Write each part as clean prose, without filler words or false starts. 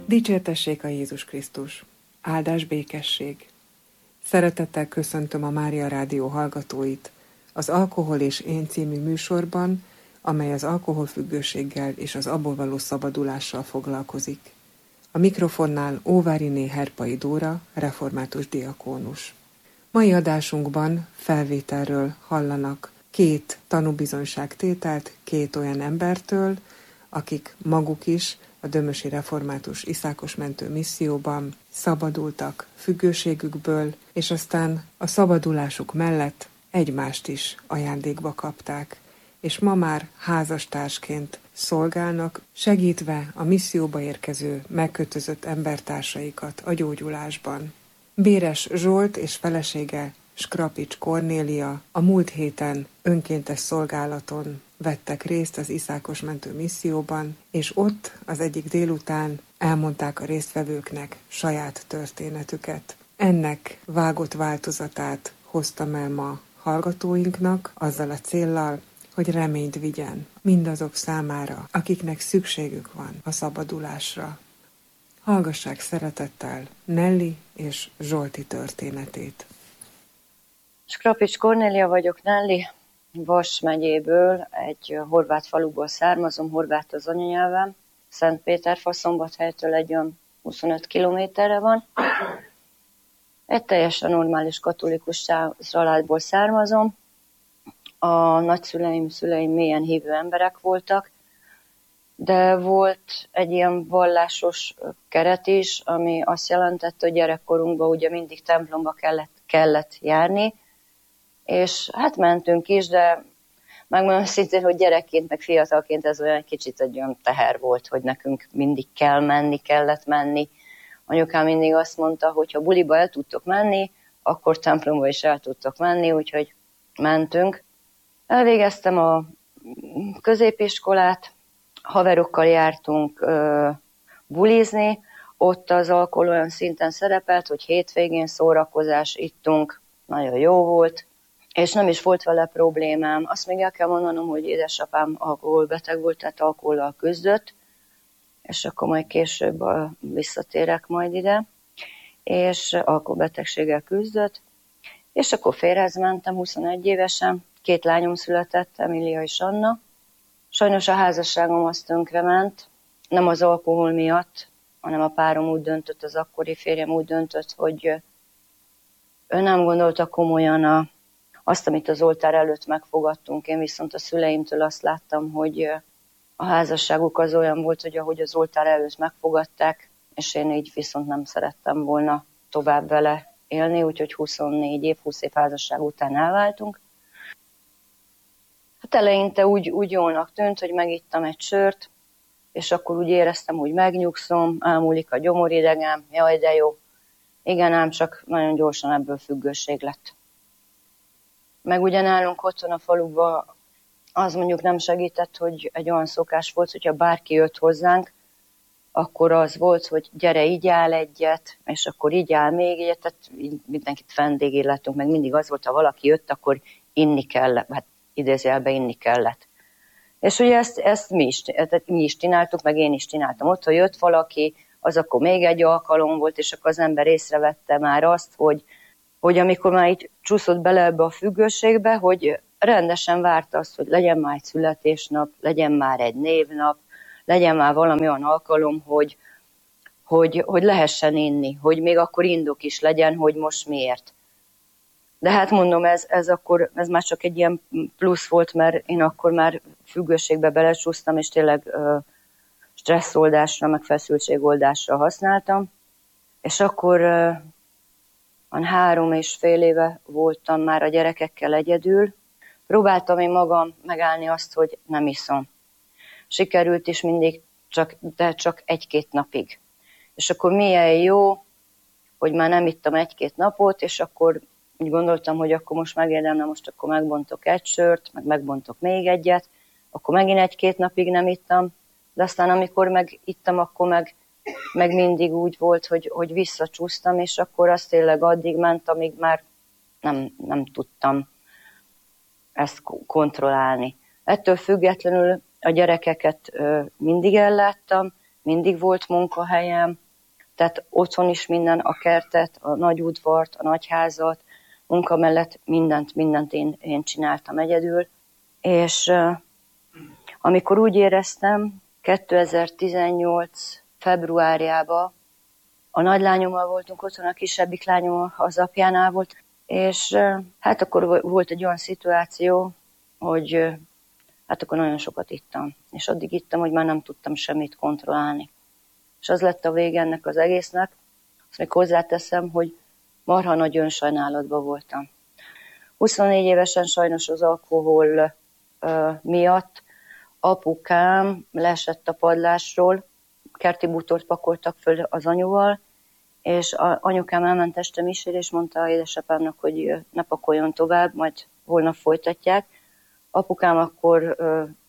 Dicsértessék a Jézus Krisztus! Áldás békesség! Szeretettel köszöntöm a Mária Rádió hallgatóit az Alkohol és én című műsorban, amely az alkoholfüggőséggel és az abból való szabadulással foglalkozik. A mikrofonnál Óváriné Herpai Dóra, református diakónus. Mai adásunkban felvételről hallanak 2 tanúbizonyságtételt 2 olyan embertől, akik maguk is a Dömösi Református Iszákos Mentő Misszióban szabadultak függőségükből, és aztán a szabadulásuk mellett egymást is ajándékba kapták, és ma már házastársként szolgálnak, segítve a misszióba érkező megkötözött embertársaikat a gyógyulásban. Béres Zsolt és felesége Skrapics Kornélia a múlt héten önkéntes szolgálaton vettek részt az Iszákos Mentő Misszióban, és ott az egyik délután elmondták a résztvevőknek saját történetüket. Ennek vágott változatát hoztam el ma hallgatóinknak, azzal a céllal, hogy reményt vigyen mindazok számára, akiknek szükségük van a szabadulásra. Hallgassák szeretettel Nelly és Zsolti történetét. Skrapics Kornélia vagyok, Nelly, Vas megyéből, egy horvát faluból származom, horvát az anyanyelvem, Szentpéterfaszombathelytől egy olyan 25 kilométerre van. Egy teljesen normális katolikus családból származom. A szüleim mélyen hívő emberek voltak, de volt egy ilyen vallásos keret is, ami azt jelentette, hogy gyerekkorunkban ugye mindig templomba kellett járni, és hát mentünk is, de megmondom szintén, hogy gyerekként, meg fiatalként ez olyan kicsit egy olyan teher volt, hogy nekünk mindig kellett menni. Anyukám mindig azt mondta, hogy ha buliba el tudtok menni, akkor templomba is el tudtok menni, úgyhogy mentünk. Elvégeztem a középiskolát, haverokkal jártunk bulizni, ott az alkohol olyan szinten szerepelt, hogy hétvégén szórakozás, ittunk, nagyon jó volt, és nem is volt vele problémám. Azt még el kell mondanom, hogy édesapám alkoholbeteg volt, tehát alkohollal küzdött, és akkor majd később visszatérek majd ide, és alkoholbetegséggel küzdött, és akkor férjhez mentem 21 évesen, 2 lányom született, Emília és Anna. Sajnos a házasságom az tönkrement, nem az alkohol miatt, hanem a párom úgy döntött, az akkori férjem úgy döntött, hogy ő nem gondolta komolyan azt, amit az oltár előtt megfogadtunk. Én viszont a szüleimtől azt láttam, hogy a házasságuk az olyan volt, hogy ahogy az oltár előtt megfogadták, és én így viszont nem szerettem volna tovább vele élni, úgyhogy 20 év házasság után elváltunk. Hát eleinte úgy jónak tűnt, hogy megittam egy sört, és akkor úgy éreztem, hogy megnyugszom, elmúlik a gyomoridegem, jaj de jó. Igen, ám csak nagyon gyorsan ebből függőség lett. Meg ugye nálunk otthon a faluban az mondjuk nem segített, hogy egy olyan szokás volt, hogyha bárki jött hozzánk, akkor az volt, hogy gyere, igyál egyet, és akkor igyál még egyet, tehát mindenkit vendégillettünk, meg mindig az volt, ha valaki jött, akkor inni kellett, hát idézőjelben inni kellett. És ugye ezt mi is csináltuk, meg én is csináltam. Ott, ha jött valaki, az akkor még egy alkalom volt, és akkor az ember észrevette már azt, hogy amikor már így csúszott bele ebbe a függőségbe, hogy rendesen várta azt, hogy legyen már egy születésnap, legyen már egy névnap, legyen már valami olyan alkalom, hogy lehessen inni, hogy még akkor indok is legyen, hogy most miért. De hát mondom, ez már csak egy ilyen plusz volt, mert én akkor már függőségbe belecsúsztam, és tényleg stresszoldásra, meg feszültségoldásra használtam. És akkor 3,5 éve voltam már a gyerekekkel egyedül. Próbáltam én magam megállni azt, hogy nem iszom. Sikerült is mindig, de csak 1-2 napig. És akkor milyen jó, hogy már nem ittam 1-2 napot, és akkor úgy gondoltam, hogy akkor most megérdemlem, most akkor megbontok egy sört, meg megbontok még egyet, akkor megint 1-2 napig nem ittam, de aztán amikor megittam, akkor meg mindig úgy volt, hogy visszacsúsztam, és akkor az tényleg addig ment, amíg már nem tudtam ezt kontrollálni. Ettől függetlenül a gyerekeket mindig elláttam, mindig volt munkahelyem, tehát otthon is minden, a kertet, a nagy udvart, a nagyházat, munka mellett mindent én csináltam egyedül, és amikor úgy éreztem, 2018 februárjában a nagylányommal voltunk otthon, a kisebbik lányom az apjánál volt, és hát akkor volt egy olyan szituáció, hogy hát akkor nagyon sokat ittam. És addig ittam, hogy már nem tudtam semmit kontrollálni. És az lett a vége ennek az egésznek, azt még hozzáteszem, hogy marha nagy önsajnálatban voltam. 24 évesen sajnos az alkohol miatt apukám leesett a padlásról, kerti bútort pakoltak föl az anyuval, és anyukám elment este misére, és mondta a édesapámnak, hogy ne pakoljon tovább, majd holnap folytatják. Apukám akkor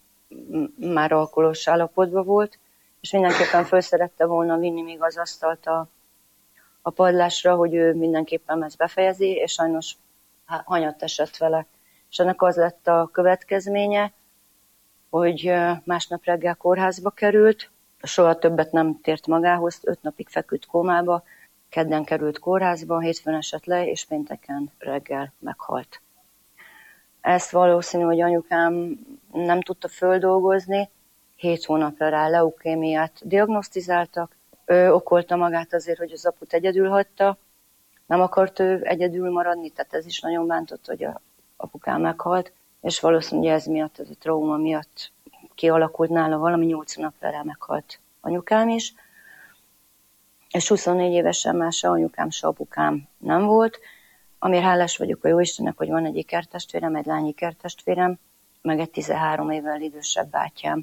már alkoholos állapotban volt, és mindenképpen föl szerette volna vinni még az asztalt a padlásra, hogy ő mindenképpen ezt befejezi, és sajnos hanyat esett vele. És ennek az lett a következménye, hogy másnap reggel kórházba került, soha többet nem tért magához, 5 napig feküdt kómába, kedden került kórházba, hétfőn esett le, és pénteken reggel meghalt. Ezt valószínű, hogy anyukám nem tudta földolgozni, 7 hónapra rá leukémiát diagnosztizáltak. Ő okolta magát azért, hogy az aput egyedül hagyta, nem akart ő egyedül maradni, tehát ez is nagyon bántott, hogy a apukám meghalt, és valószínűleg ez miatt, ez a trauma miatt kialakult nála valami, 8 napra rá meghalt anyukám is, és 24 évesen már se anyukám, se apukám nem volt, amire hálás vagyok a Jóistennek, hogy van egy ikertestvérem, egy lány ikertestvérem, meg egy 13 évvel idősebb bátyám,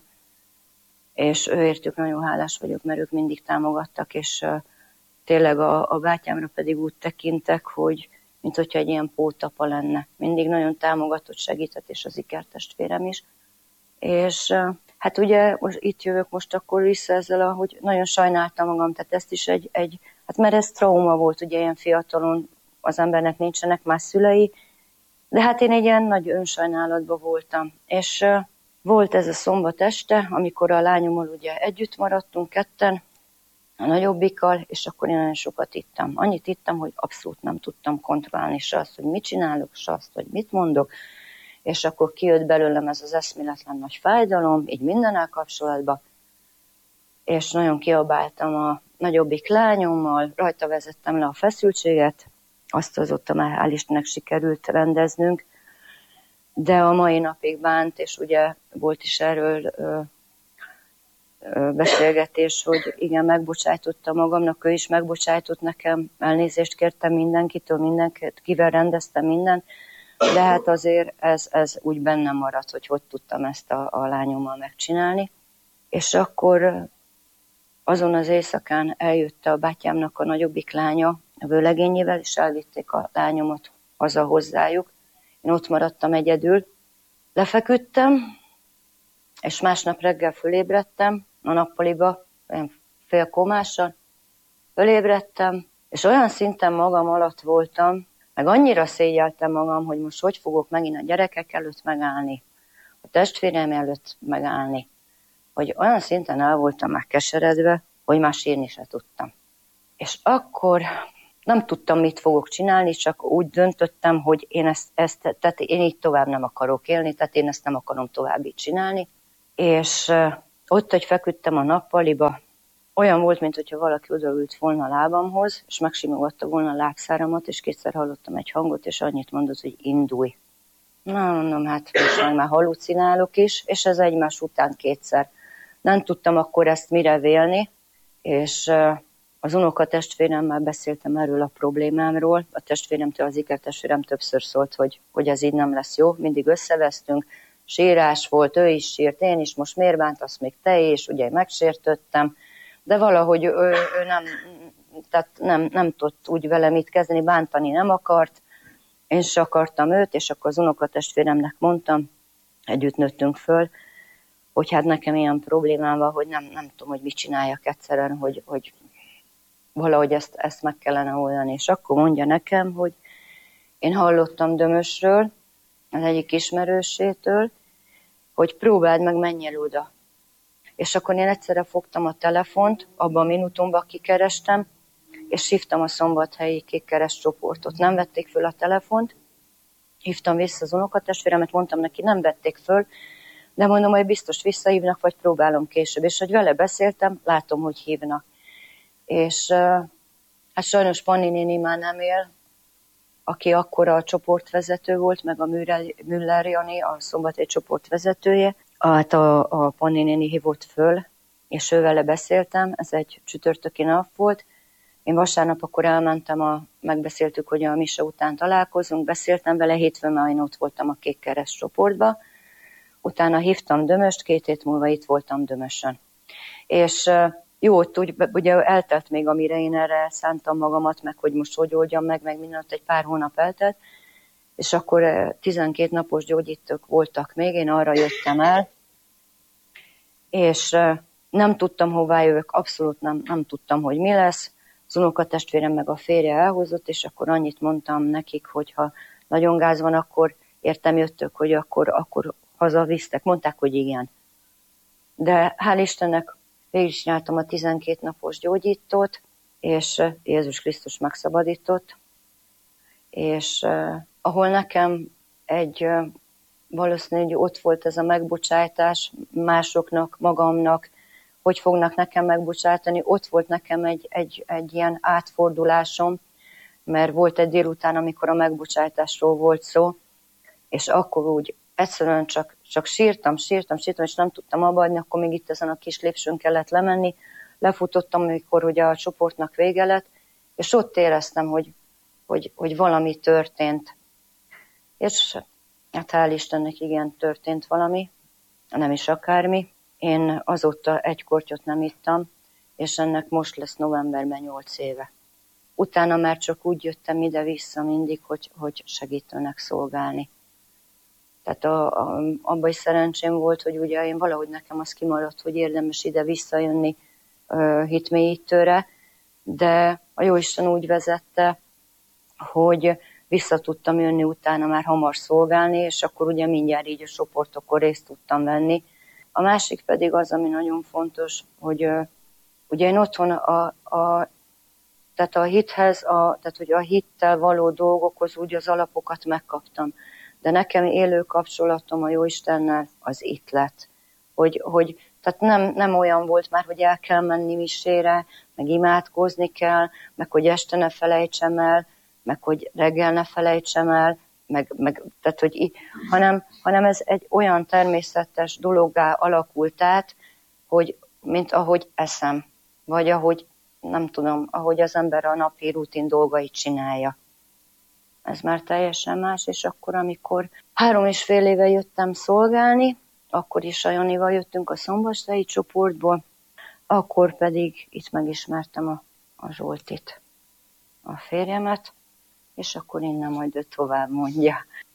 és őértük nagyon hálás vagyok, mert ők mindig támogattak, és tényleg a bátyámra pedig úgy tekintek, hogy mint hogyha egy ilyen pótapa lenne. Mindig nagyon támogatott, segített, és az ikertestvérem is. És hát ugye most itt jövök most akkor vissza ezzel, hogy nagyon sajnáltam magam, tehát ezt is hát mert ez trauma volt, ugye ilyen fiatalon az embernek nincsenek más szülei, de hát én egy ilyen nagy önsajnálatban voltam. És volt ez a szombat este, amikor a lányommal ugye együtt maradtunk ketten, a nagyobbikkal, és akkor én nagyon sokat ittam. Annyit ittam, hogy abszolút nem tudtam kontrollálni se azt, hogy mit csinálok, se azt, hogy mit mondok, és akkor kijött belőlem ez az eszméletlen nagy fájdalom, így mindennel kapcsolatban, és nagyon kiabáltam a nagyobbik lányommal, rajta vezettem le a feszültséget, azt azóta már hál' Istennek sikerült rendeznünk, de a mai napig bánt, és ugye volt is erről beszélgetés, hogy igen, megbocsájtottam magamnak, ő is megbocsájtott nekem, elnézést kértem mindenkitől, kivel rendeztem mindent, de hát azért ez úgy bennem maradt, hogy tudtam ezt a lányommal megcsinálni. És akkor azon az éjszakán eljött a bátyámnak a nagyobbik lánya a vőlegényével, és elvitték a lányomat haza hozzájuk. Én ott maradtam egyedül, lefeküdtem, és másnap reggel fölébredtem a nappaliba, olyan félkomásan, fölébredtem, és olyan szinten magam alatt voltam, meg annyira szégyeltem magam, hogy most hogy fogok megint a gyerekek előtt megállni, a testvérem előtt megállni, hogy olyan szinten el voltam már keseredve, hogy már sírni se tudtam. És akkor nem tudtam, mit fogok csinálni, csak úgy döntöttem, hogy én tehát én így tovább nem akarok élni, tehát én ezt nem akarom tovább így csinálni. És ott, hogy feküdtem a nappaliba, olyan volt, mintha valaki odaült volna a lábamhoz, és megsimogatta volna a lábszáramat, és kétszer hallottam egy hangot, és annyit mondott, hogy indulj. Na, mondom, hát most már halucinálok is, és ez egymás után kétszer. Nem tudtam akkor ezt mire vélni, és az unokatestvéremmel beszéltem erről a problémámról. A testvéremtől, az ikertestvérem többször szólt, hogy ez így nem lesz jó. Mindig összevesztünk, sírás volt, ő is sírt, én is, most miért bántasz még te is, ugye megsértöttem, de valahogy ő nem tudott úgy vele mit kezdeni, bántani nem akart, én se akartam őt, és akkor az unokatestvéremnek mondtam, együtt nőttünk föl, hogy hát nekem ilyen problémám van, hogy nem tudom, hogy mit csináljak egyszerűen, hogy valahogy ezt meg kellene oldani. És akkor mondja nekem, hogy én hallottam Dömösről, az egyik ismerősétől, hogy próbáld meg, menj el oda. És akkor én egyszerre fogtam a telefont, abban a minutumban kikerestem, és hívtam a szombathelyi Kékkereszt csoportot. Nem vették föl a telefont, hívtam vissza az unokatestvéremet, mondtam neki, nem vették föl, de mondom, hogy biztos visszahívnak, vagy próbálom később. És hogy vele beszéltem, látom, hogy hívnak. És hát sajnos Panni néni már nem él, aki akkor a csoportvezető volt, meg a Müller Jani, a szombathelyi csoportvezetője. Hát a Panni néni hívott föl, és ővele beszéltem, ez egy csütörtöki nap volt. Én vasárnap akkor elmentem, megbeszéltük, hogy a mise után találkozunk, beszéltem vele, hétfőn már én ott voltam a Kékkereszt csoportba. Utána hívtam Dömöst, 2 hét múlva itt voltam Dömösön. És jó, ott ugye eltelt még, amire én erre szántam magamat, meg hogy most hogy oldjam meg minden, ott egy pár hónap eltelt, és akkor 12 napos gyógyítók voltak még, én arra jöttem el, és nem tudtam, hová jövök, abszolút nem tudtam, hogy mi lesz. Az unokatestvérem meg a férje elhozott, és akkor annyit mondtam nekik, hogy ha nagyon gáz van, akkor értem jöttök, hogy akkor hazavisztek. Mondták, hogy igen. De hál' Istennek végigcsináltam a 12 napos gyógyítót, és Jézus Krisztus megszabadított, és ahol nekem valószínűleg ott volt ez a megbocsájtás másoknak, magamnak, hogy fognak nekem megbocsátani, ott volt nekem egy ilyen átfordulásom, mert volt egy délután, amikor a megbocsátásról volt szó, és akkor úgy egyszerűen csak sírtam, és nem tudtam abba adni, akkor még itt ezen a kis lépcsőn kellett lemenni. Lefutottam, amikor ugye a csoportnak vége lett, és ott éreztem, hogy valami történt. És hát hál' Istennek igen, történt valami, nem is akármi. Én azóta egy kortyot nem ittam, és ennek most lesz novemberben 8 éve. Utána már csak úgy jöttem ide-vissza mindig, hogy segítőnek szolgálni. Tehát abban is szerencsém volt, hogy ugye én valahogy nekem az kimaradt, hogy érdemes ide visszajönni hitmélyítőre, de a Jóisten úgy vezette, hogy vissza tudtam jönni utána már hamar szolgálni, és akkor ugye mindjárt így a csoportokon részt tudtam venni. A másik pedig az, ami nagyon fontos, hogy ugye én otthon tehát a hithez, tehát hogy a hittel való dolgokhoz úgy az alapokat megkaptam. De nekem élő kapcsolatom a Jóistennel az itt lett. Tehát nem olyan volt már, hogy el kell menni misére, meg imádkozni kell, meg hogy este ne felejtsem el, meg hogy reggel ne felejtsem el, tehát, hanem ez egy olyan természetes dologgá alakult át, hogy mint ahogy eszem, vagy ahogy, nem tudom, ahogy az ember a napi rutin dolgait csinálja. Ez már teljesen más, és akkor, amikor 3,5 éve jöttem szolgálni, akkor is a Janival jöttünk a szombathelyi csoportból, akkor pedig itt megismertem a Zsoltit, a férjemet, és akkor innen majd ő tovább mondja.